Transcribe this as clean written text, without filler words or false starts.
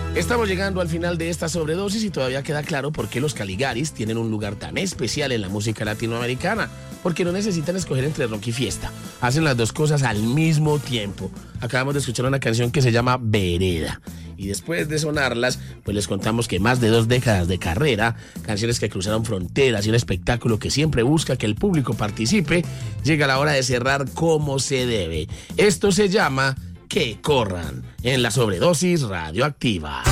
Estamos llegando al final de esta sobredosis y todavía queda claro por qué los Caligaris tienen un lugar tan especial en la música latinoamericana. Porque no necesitan escoger entre rock y fiesta. Hacen las dos cosas al mismo tiempo. Acabamos de escuchar una canción que se llama Vereda. Y después de sonarlas, pues les contamos que más de 2 décadas de carrera, canciones que cruzaron fronteras y un espectáculo que siempre busca que el público participe, llega la hora de cerrar como se debe. Esto se llama Que Corran en la Sobredosis Radioactiva.